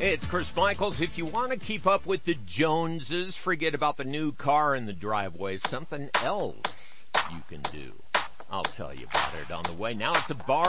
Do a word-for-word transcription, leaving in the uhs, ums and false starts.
Hey, it's Chris Michaels. If you want to keep up with the Joneses, forget about the new car in the driveway. Something else you can do. I'll tell you about it on the way. Now it's a bar.